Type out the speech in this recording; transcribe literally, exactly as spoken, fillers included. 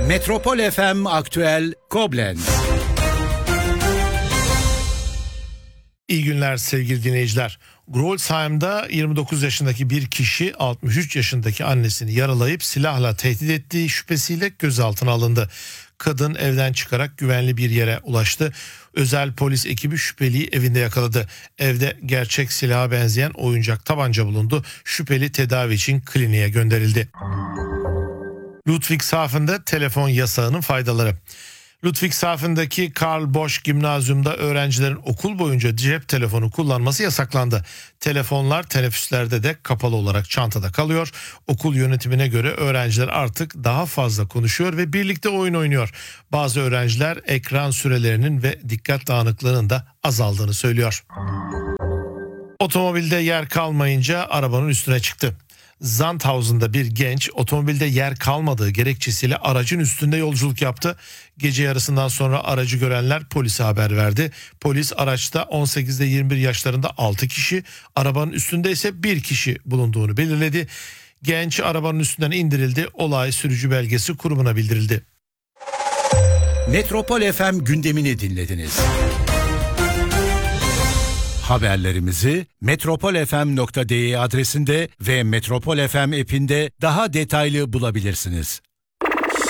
Metropol F M Aktüel Koblenz. İyi günler sevgili dinleyiciler. Grolsheim'da yirmi dokuz yaşındaki bir kişi altmış üç yaşındaki annesini yaralayıp silahla tehdit ettiği şüphesiyle gözaltına alındı. Kadın evden çıkarak güvenli bir yere ulaştı. Özel polis ekibi şüpheliyi evinde yakaladı. Evde gerçek silaha benzeyen oyuncak tabanca bulundu. Şüpheli tedavi için kliniğe gönderildi. Ludwigshafen'da telefon yasağının faydaları. Ludwigshafen'daki Karl Bosch Gimnazyum'da öğrencilerin okul boyunca cep telefonu kullanması yasaklandı. Telefonlar teneffüslerde de kapalı olarak çantada kalıyor. Okul yönetimine göre öğrenciler artık daha fazla konuşuyor ve birlikte oyun oynuyor. Bazı öğrenciler ekran sürelerinin ve dikkat dağınıklığının da azaldığını söylüyor. Otomobilde yer kalmayınca arabanın üstüne çıktı. Sandhausen'da bir genç otomobilde yer kalmadığı gerekçesiyle aracın üstünde yolculuk yaptı. Gece yarısından sonra aracı görenler polise haber verdi. Polis araçta on sekiz ile yirmi bir yaşlarında altı kişi, arabanın üstünde ise bir kişi bulunduğunu belirledi. Genç arabanın üstünden indirildi. Olay sürücü belgesi kurumuna bildirildi. Metropol F M gündemini dinlediniz. Haberlerimizi metropol f m nokta d e adresinde ve Metropol F M app'inde daha detaylı bulabilirsiniz.